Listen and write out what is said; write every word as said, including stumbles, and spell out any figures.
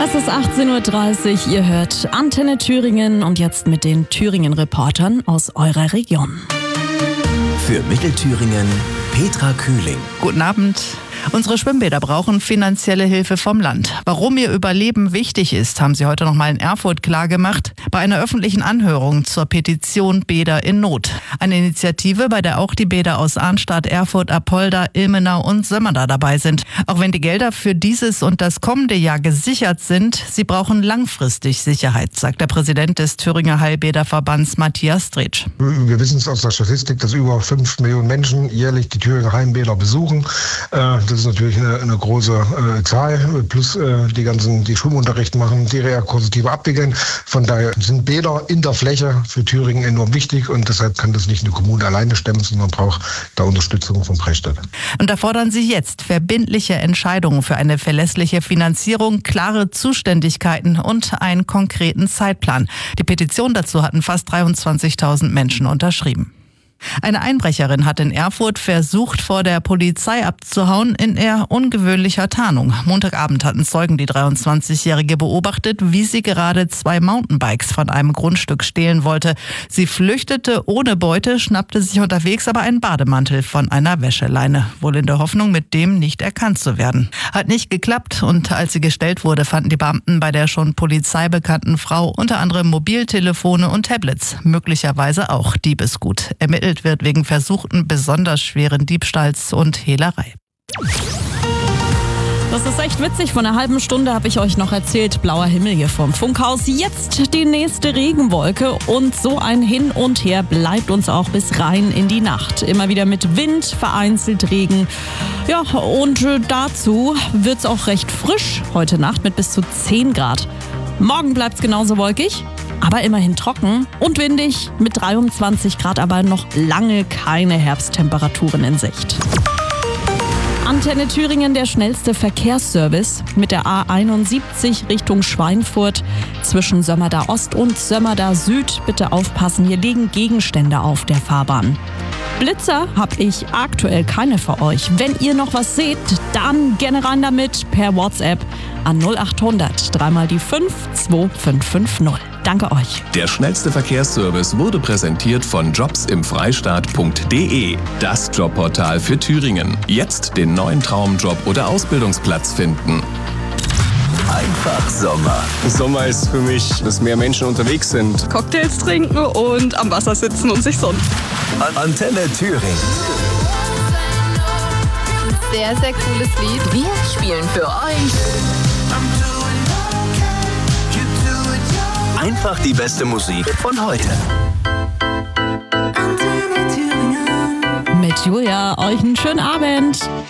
Es ist achtzehn Uhr dreißig, ihr hört Antenne Thüringen und jetzt mit den Thüringen-Reportern aus eurer Region. Für Mittelthüringen Petra Kühling. Guten Abend. Unsere Schwimmbäder brauchen finanzielle Hilfe vom Land. Warum ihr Überleben wichtig ist, haben sie heute noch mal in Erfurt klargemacht bei einer öffentlichen Anhörung zur Petition Bäder in Not. Eine Initiative, bei der auch die Bäder aus Arnstadt, Erfurt, Apolda, Ilmenau und Sömmerda dabei sind. Auch wenn die Gelder für dieses und das kommende Jahr gesichert sind, sie brauchen langfristig Sicherheit, sagt der Präsident des Thüringer Heilbäderverbands Matthias Dretsch. Wir wissen es aus der Statistik, dass über fünf Millionen Menschen jährlich die Thüringer Heimbäder besuchen. Das ist natürlich eine, eine große äh, Zahl, plus äh, die ganzen, die Schwimmunterricht machen, die Reha-Kurse abwickeln. Von daher sind Bäder in der Fläche für Thüringen enorm wichtig und deshalb kann das nicht eine Kommune alleine stemmen, sondern braucht da Unterstützung vom Freistaat. Und da fordern sie jetzt verbindliche Entscheidungen für eine verlässliche Finanzierung, klare Zuständigkeiten und einen konkreten Zeitplan. Die Petition dazu hatten fast dreiundzwanzigtausend Menschen unterschrieben. Eine Einbrecherin hat in Erfurt versucht, vor der Polizei abzuhauen in eher ungewöhnlicher Tarnung. Montagabend hatten Zeugen die dreiundzwanzigjährige beobachtet, wie sie gerade zwei Mountainbikes von einem Grundstück stehlen wollte. Sie flüchtete ohne Beute, schnappte sich unterwegs aber einen Bademantel von einer Wäscheleine, wohl in der Hoffnung, mit dem nicht erkannt zu werden. Hat nicht geklappt und als sie gestellt wurde, fanden die Beamten bei der schon polizeibekannten Frau unter anderem Mobiltelefone und Tablets, möglicherweise auch Diebesgut. Ermittelt wird wegen versuchten besonders schweren Diebstahls und Hehlerei. Das ist echt witzig. Vor einer halben Stunde habe ich euch noch erzählt, blauer Himmel hier vom Funkhaus. Jetzt die nächste Regenwolke und so ein Hin und Her bleibt uns auch bis rein in die Nacht. Immer wieder mit Wind, vereinzelt Regen. Ja, und dazu wird es auch recht frisch heute Nacht mit bis zu zehn Grad. Morgen bleibt es genauso wolkig, aber immerhin trocken und windig mit dreiundzwanzig Grad, aber noch lange keine Herbsttemperaturen in Sicht. Antenne Thüringen, der schnellste Verkehrsservice mit der A einundsiebzig Richtung Schweinfurt zwischen Sömmerda Ost und Sömmerda Süd. Bitte aufpassen, hier liegen Gegenstände auf der Fahrbahn. Blitzer habe ich aktuell keine für euch. Wenn ihr noch was seht, dann gerne rein damit per WhatsApp an null achthundert dreimal die fünf zwei fünf fünf null. Danke euch. Der schnellste Verkehrsservice wurde präsentiert von jobs im freistaat punkt de, das Jobportal für Thüringen. Jetzt den neuen Traumjob oder Ausbildungsplatz finden. Einfach Sommer. Sommer ist für mich, dass mehr Menschen unterwegs sind. Cocktails trinken und am Wasser sitzen und sich sonnen. Antenne Thüringen. Sehr, sehr cooles Lied. Wir spielen für euch Einfach die beste Musik von heute. Mit Julia, euch einen schönen Abend.